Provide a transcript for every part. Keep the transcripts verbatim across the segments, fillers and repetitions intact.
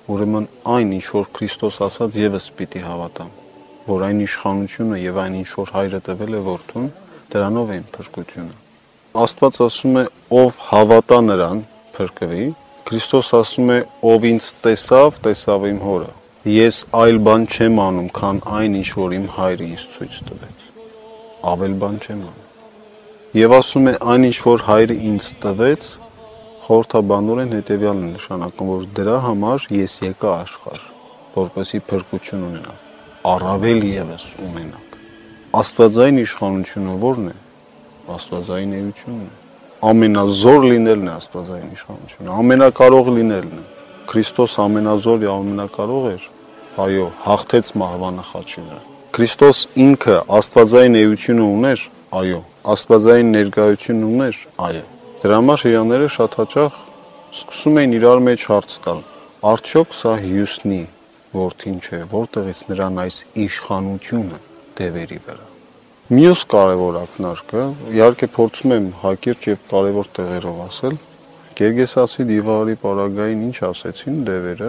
ուրեմն այն ինչ որ Քրիստոս ասաց եւս պիտի հավատամ, որ այն իշխանությունը եւ այն ինչ որ Հայրը տվել է որդուն, դրանով է փրկությունը։ Աստված ասում է ով հավատա նրան փրկվի, Քրիստոս ասում է ով ինձ տեսավ, տեսավ իմ Հորը։ Ես այլ բան չեմ անում, քան այն ինչ որ իմ Հայրը ինձ ցույց տվեց։ Ավել բան չեմ անում։ Եվ ասում է այն ինչ որ Հայրը ինձ տվեց, խորհրդաբանորեն հետևյալն է նշանակում, որ դրա համար ես եկա աշխարհ, որպեսզի փրկություն ունենամ, առավել եւս ունենաք։ Աստվածային իշխանությունը ո՞րն է։ Աստվածային էությունն է։ Ամենազոր լինելն է աստվածային իշխանությունը, ամենակարող լինելն է։ Քրիստոս ամենազոր եւ ամենակարող էր։ Այո, հաղթեց մահվանը խաչի վրա։ Քրիստոս ինքը աստվածային էությունը ուներ, այո, աստվածային ներկայություն ուներ, այո։ Դրա համար հիրաները շատ հաճախ սկսում էին իրար մեջ հարց տալ. արդյոք սա հյուսնի որդին չէ, որտեղից նրան այս իշխանությունը դևերի վրա։ Մյուս կարևոր ակնարկը, իհարկե փորձում եմ հակիրճ եւ կարևոր տեղերով ասել, Գերգեսացի դիվարի պարագային ինչ ասեցին դևերը,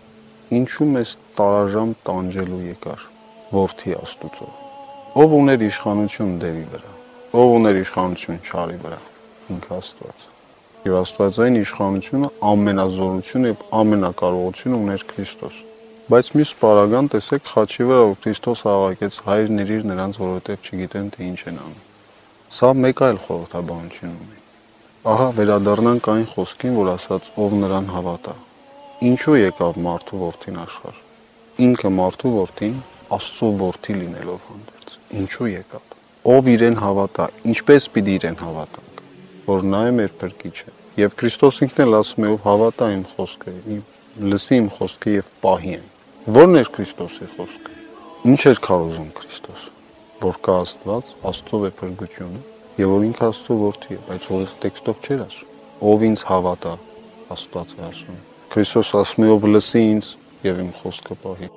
ինչու մեզ տարաժամ տանջելու եկար որդի Աստուծո։ Ով ուներ իշխանություն դևի վրա, ով ուներ իշխանություն չարի վրա, ինքը Աստված։ Եվ աստվածային իշխանությունը ամենազորությունը եւ ամենակարողությունը ուներ Քրիստոս։ Բայց մյուս պարագան տեսեք խաչի վրա որ Քրիստոս հավաքեց հայրն իր նրանց, որովհետեւ չգիտեն թե ինչ են անում։ Սա մեկ այլ խորհրդաբանություն ունի։ Ահա վերադառնանք այն խոսքին, որ ասաց ով նրան հավատա։ Ինչու եկավ մարդու որդին աշխարհ։ Ինքը մարդու որդին Աստծո որդի լինելով հանդերձ։ Ինչու եկավ։ Ով իրեն հավատա, ինչպես պիտի իրեն հավատանք, որ նա է մեր փրկիչը։ Եվ Քրիստոս ինքն էլ ասում է ով հավատա իմ խոսքը, լսի իմ խոսքը եւ պահի այն։ Ո՞րն էր Քրիստոսի խոսքը։ Ինչ էր քարոզում Քրիստոս, որ կա Աստված, Աստծո է փրկությունը, եւ որ ինքը Աստծո որդի է, բայց ուղիղ տեքստով չէր ասում։ Ով ինձ հավատա, Աստված է ասում։ Քրիստոս ասում է ով լսի ինձ եւ իմ խոսքը պահի։